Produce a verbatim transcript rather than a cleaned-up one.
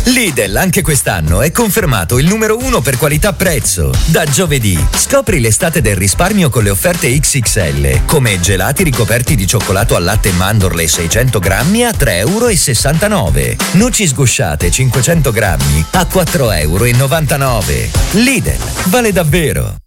Lidl anche quest'anno è confermato il numero uno per qualità-prezzo. Da giovedì scopri l'estate del risparmio con le offerte X X L, come gelati ricoperti di cioccolato al latte e mandorle seicento grammi a tre virgola sessantanove euro. Noci sgusciate cinquecento grammi a quattro virgola novantanove euro. Lidl, vale davvero.